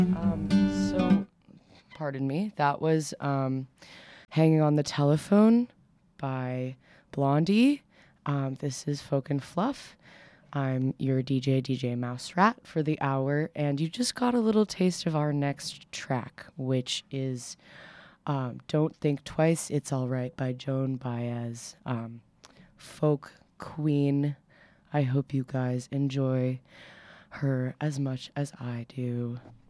So, pardon me, that was Hanging on the Telephone by Blondie. This is Folk and Fluff. I'm your DJ Mouse Rat for the hour, and you just got a little taste of our next track, which is Don't Think Twice, It's Alright by Joan Baez, folk queen. I hope you guys enjoy her as much as I do.